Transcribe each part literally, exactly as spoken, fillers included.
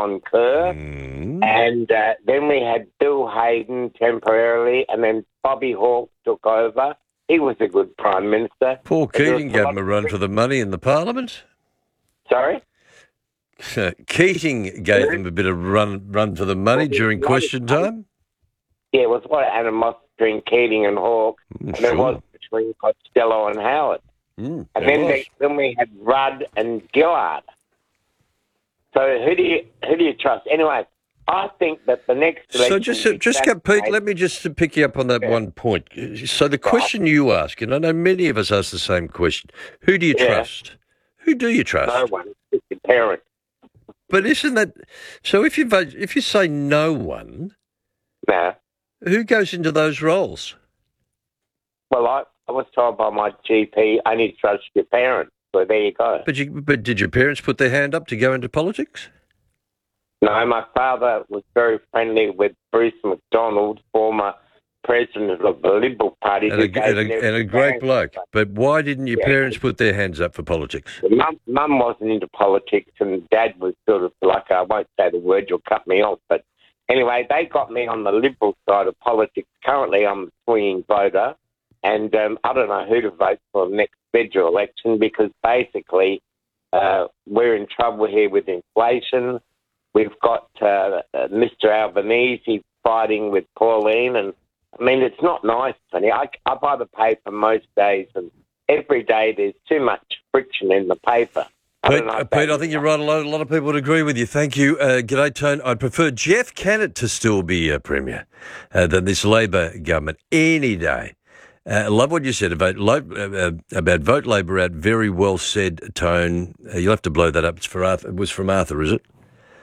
Simon Kerr, Mm. and uh, then we had Bill Hayden temporarily, and then Bobby Hawke took over. He was a good Prime Minister. Paul But there was Keating a gave lot him a of- run for the money in the Parliament. Sorry? Keating gave them a bit of run run for the money during question time. Yeah, it was a lot of animosity between Keating and Hawke, Mm, and there sure. was between Costello and Howard. Mm, And there then was. they, then we had Rudd and Gillard. So who do you who do you trust? Anyway, I think that the next election... So just uh, just go, Pete, let me just pick you up on that Yeah. one point. So the question you ask, and I know many of us ask the same question, who do you Yeah. trust? Who do you trust? No one. It's your parents. But isn't that... So if you vote, if you say no one, No. who goes into those roles? Well, I, I was told by my G P, I need to trust your parents. So there you go. But you, but did your parents put their hand up to go into politics? No, my father was very friendly with Bruce McDonald, former president of the Liberal Party. And who a, gave and, me a, and a great bloke. But why didn't your Yeah. parents put their hands up for politics? Mum, Mum wasn't into politics, and Dad was sort of like, I won't say the word, you'll cut me off. But anyway, they got me on the Liberal side of politics. Currently, I'm a swinging voter, and um, I don't know who to vote for the next federal election because basically uh, we're in trouble here with inflation. We've got uh, uh, Mister Albanese fighting with Pauline, and I mean, it's not nice, Tony. I, I buy the paper most days, and every day there's too much friction in the paper. I Pete, don't know uh, if Pete, that- I think you're right. A lot, a lot of people would agree with you. Thank you. Uh, g'day, Tone. I'd prefer Jeff Kennett to still be uh, Premier uh, than this Labor government any day. Uh, I love what you said about, lo- uh, about vote Labor out. Very well said, Tone. Uh, you'll have to blow that up. It's for Arthur. It was from Arthur, is it?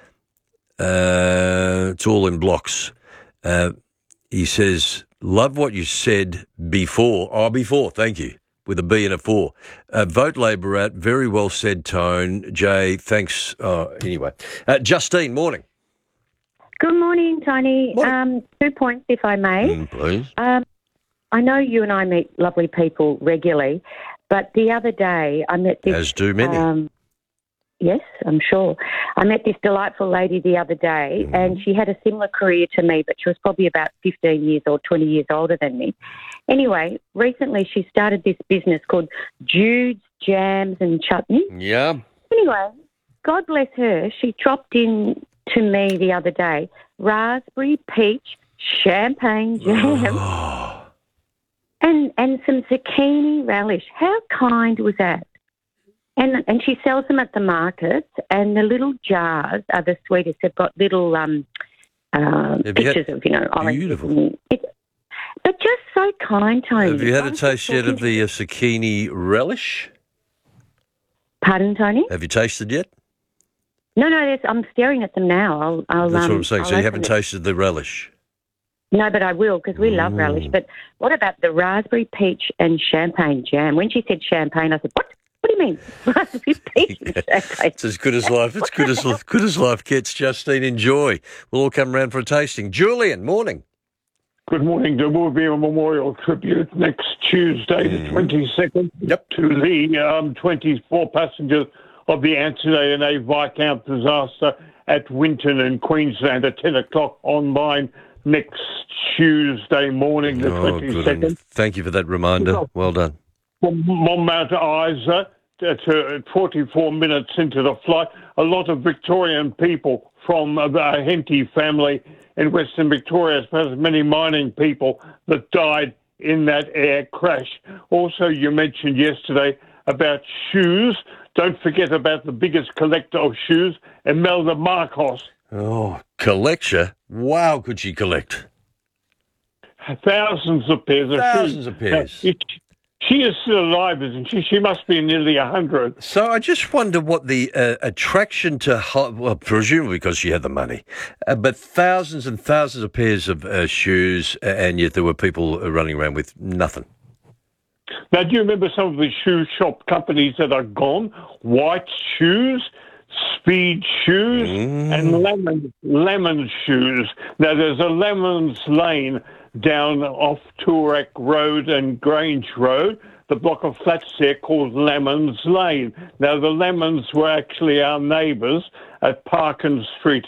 Uh, it's all in blocks. Uh, he says, love what you said before. Oh, before, thank you. With a B and a four. Uh, vote Labor out. Very well said, Tone. Jay, thanks. Oh, anyway. Uh, Justine, morning. Good morning, Tony. Morning. Um, two points, if I may. Mm, please. Um, I know you and I meet lovely people regularly, but the other day I met this... As do many. Um, yes, I'm sure. I met this delightful lady the other day, Mm. and she had a similar career to me, but she was probably about fifteen years or twenty years older than me. Anyway, recently she started this business called Jude's Jams and Chutney. Yeah. Anyway, God bless her, she dropped in to me the other day, raspberry, peach, champagne jam, Oh, and, and some zucchini relish. How kind was that? And and she sells them at the markets, and the little jars are the sweetest. They've got little um, uh, Have you had- pictures of, you know, oranges. Beautiful. and It, but just so kind, Tony. have you had a I'm taste yet of talking- the uh, zucchini relish? Pardon, Tony? Have you tasted yet? No, no, there's, I'm staring at them now. I'll, I'll, That's um, what I'm saying. I'll So you open haven't it. tasted the relish? No, but I will because we love relish. But what about the raspberry, peach, and champagne jam? When she said champagne, I said, "What? What do you mean raspberry, peach, and champagne?" It's as good as life. It's good as good as life gets. Justine, enjoy. We'll all come round for a tasting. Julian, morning. Good morning. There will be a memorial tribute next Tuesday, the twenty-second, Yep. to the um, twenty-four passengers of the Anthony and A Viscount disaster at Winton in Queensland at ten o'clock online next Tuesday morning, the Oh, good. on you. twenty-second. Thank you for that reminder. Well done. From Mount Isa to forty-four minutes into the flight, a lot of Victorian people from the Henty family in Western Victoria, as well as many mining people that died in that air crash. Also, you mentioned yesterday about shoes. Don't forget about the biggest collector of shoes, Imelda Marcos. Oh, collector. Wow, could she collect? Thousands of pairs of Thousands shoes. of pairs. Now, it, she is still alive, isn't she? She must be nearly a hundred. So I just wonder what the uh, attraction to, ho- well, presumably because she had the money, uh, but thousands and thousands of pairs of uh, shoes, uh, and yet there were people uh, running around with nothing. Now, do you remember some of the shoe shop companies that are gone? White Shoes, Speed Shoes, and Lemon Lemon Shoes. Now, there's a Lemons Lane down off Toorak Road and Grange Road, the block of flats there called Lemons Lane. Now, the Lemons were actually our neighbours at Parkin Street